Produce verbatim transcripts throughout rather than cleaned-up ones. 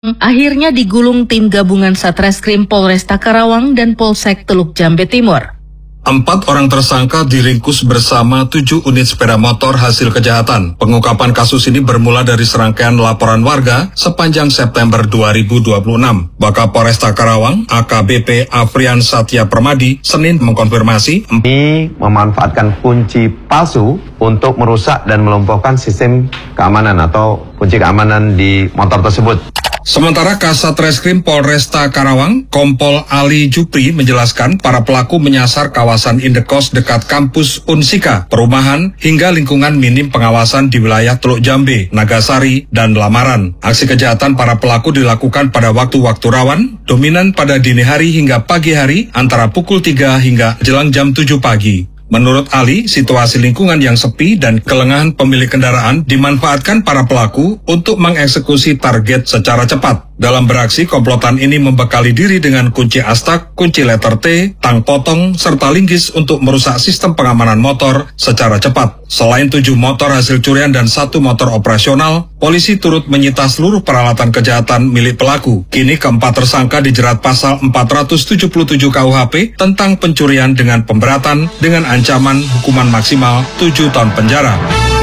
akhirnya digulung tim gabungan Satreskrim Polresta Karawang dan Polsek Teluk Jambe Timur. Empat orang tersangka diringkus bersama tujuh unit sepeda motor hasil kejahatan. Pengungkapan kasus ini bermula dari serangkaian laporan warga sepanjang September dua ribu dua puluh enam. Wakapolresta Karawang, A K B P Afrian Satya Permadi, Senin mengkonfirmasi ini memanfaatkan kunci palsu untuk merusak dan melumpuhkan sistem keamanan atau kunci keamanan di motor tersebut. Sementara Kasat Reskrim Polresta Karawang, Kompol Ali Jupri menjelaskan para pelaku menyasar kawasan indekos dekat kampus Unsika, perumahan, hingga lingkungan minim pengawasan di wilayah Teluk Jambe, Nagasari, dan Lamaran. Aksi kejahatan para pelaku dilakukan pada waktu-waktu rawan, dominan pada dini hari hingga pagi hari antara pukul tiga hingga jelang jam tujuh pagi. Menurut Ali, situasi lingkungan yang sepi dan kelengahan pemilik kendaraan dimanfaatkan para pelaku untuk mengeksekusi target secara cepat. Dalam beraksi, komplotan ini membekali diri dengan kunci astak, kunci letter T, tang potong, serta linggis untuk merusak sistem pengamanan motor secara cepat. Selain tujuh motor hasil curian dan satu motor operasional, polisi turut menyita seluruh peralatan kejahatan milik pelaku. Kini keempat tersangka dijerat pasal empat ratus tujuh puluh tujuh K U H P tentang pencurian dengan pemberatan dengan ancaman hukuman maksimal tujuh tahun penjara.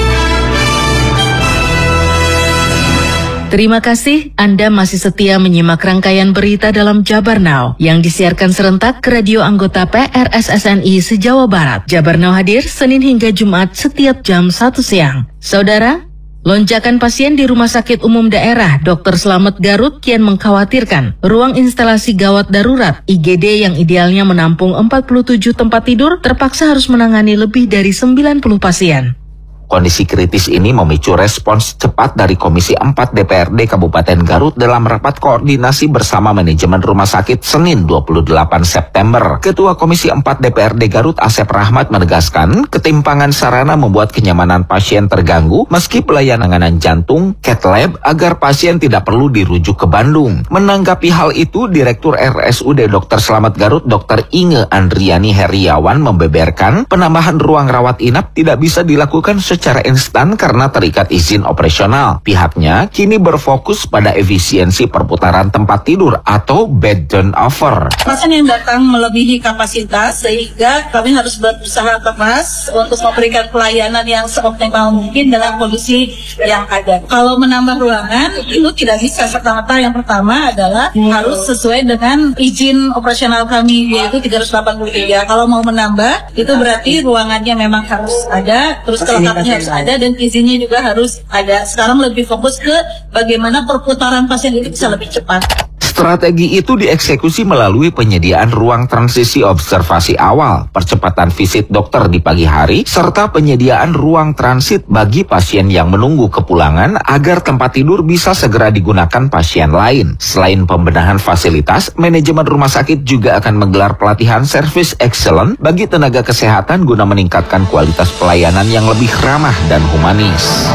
Terima kasih Anda masih setia menyimak rangkaian berita dalam Jabar Now yang disiarkan serentak ke radio anggota P R S S N I se-Jawa Barat. Jabar Now hadir Senin hingga Jumat setiap jam satu siang. Saudara, lonjakan pasien di Rumah Sakit Umum Daerah Dokter Slamet Garut kian mengkhawatirkan. Ruang instalasi gawat darurat I G D yang idealnya menampung empat puluh tujuh tempat tidur terpaksa harus menangani lebih dari sembilan puluh pasien. Kondisi kritis ini memicu respons cepat dari Komisi empat D P R D Kabupaten Garut dalam rapat koordinasi bersama manajemen rumah sakit Senin dua puluh delapan September. Ketua Komisi empat D P R D Garut Asep Rahmat menegaskan ketimpangan sarana membuat kenyamanan pasien terganggu meski pelayanan jantung, cath lab agar pasien tidak perlu dirujuk ke Bandung. Menanggapi hal itu, Direktur R S U D Dokter Slamet Garut Dokter Inge Andriani Heriawan membeberkan penambahan ruang rawat inap tidak bisa dilakukan secara secara instan karena terikat izin operasional. Pihaknya kini berfokus pada efisiensi perputaran tempat tidur atau bed turnover. Pasien yang datang melebihi kapasitas sehingga kami harus berusaha keras untuk memberikan pelayanan yang seoptimal mungkin dalam kondisi yang ada. Kalau menambah ruangan itu tidak bisa serta-merta. Yang pertama adalah harus sesuai dengan izin operasional kami yaitu tiga ratus delapan puluh tiga. Kalau mau menambah itu berarti ruangannya memang harus ada, terus kelengkapan harus ada dan izinnya juga harus ada. Sekarang lebih fokus ke bagaimana perputaran pasien itu bisa lebih cepat. Strategi itu dieksekusi melalui penyediaan ruang transisi observasi awal, percepatan visit dokter di pagi hari, serta penyediaan ruang transit bagi pasien yang menunggu kepulangan agar tempat tidur bisa segera digunakan pasien lain. Selain pembenahan fasilitas, manajemen rumah sakit juga akan menggelar pelatihan service excellent bagi tenaga kesehatan guna meningkatkan kualitas pelayanan yang lebih ramah dan humanis.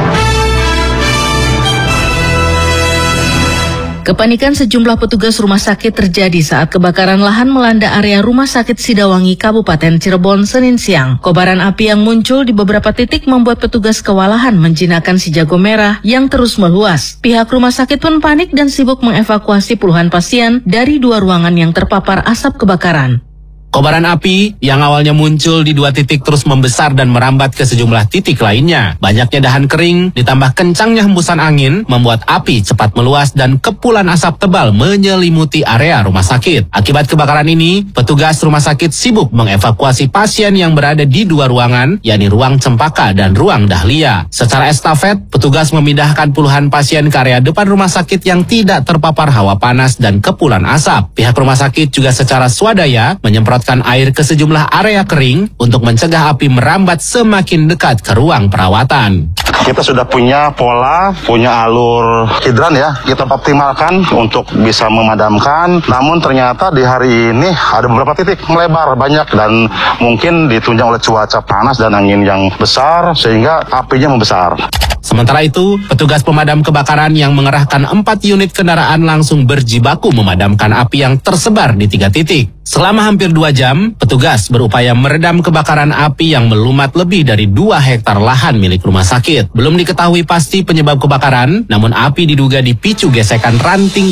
Kepanikan sejumlah petugas rumah sakit terjadi saat kebakaran lahan melanda area Rumah Sakit Sidawangi, Kabupaten Cirebon, Senin siang. Kobaran api yang muncul di beberapa titik membuat petugas kewalahan menjinakkan si jago merah yang terus meluas. Pihak rumah sakit pun panik dan sibuk mengevakuasi puluhan pasien dari dua ruangan yang terpapar asap kebakaran. Kobaran api yang awalnya muncul di dua titik terus membesar dan merambat ke sejumlah titik lainnya. Banyaknya dahan kering ditambah kencangnya hembusan angin membuat api cepat meluas dan kepulan asap tebal menyelimuti area rumah sakit. Akibat kebakaran ini, petugas rumah sakit sibuk mengevakuasi pasien yang berada di dua ruangan, yakni ruang Cempaka dan ruang Dahlia. Secara estafet, petugas memindahkan puluhan pasien ke area depan rumah sakit yang tidak terpapar hawa panas dan kepulan asap. Pihak rumah sakit juga secara swadaya menyemprot air ke sejumlah area kering untuk mencegah api merambat semakin dekat ke ruang perawatan. Kita sudah punya pola, punya alur hidran ya, kita optimalkan untuk bisa memadamkan. Namun ternyata di hari ini ada beberapa titik melebar banyak dan mungkin ditunjang oleh cuaca panas dan angin yang besar sehingga apinya membesar. Sementara itu, petugas pemadam kebakaran yang mengerahkan empat unit kendaraan langsung berjibaku memadamkan api yang tersebar di tiga titik. Selama hampir dua jam, petugas berupaya meredam kebakaran api yang melumat lebih dari dua hektar lahan milik rumah sakit. Belum diketahui pasti penyebab kebakaran, namun api diduga dipicu gesekan ranting